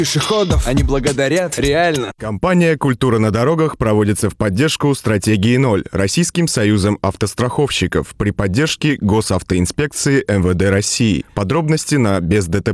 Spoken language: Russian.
пешеходов. Они благодарят, реально. Компания «Культура на дорогах» проводится в поддержку стратегии 0 Российским союзом автостраховщиков при поддержке Госавтоинспекции МВД России. Подробности на бездтп.ру.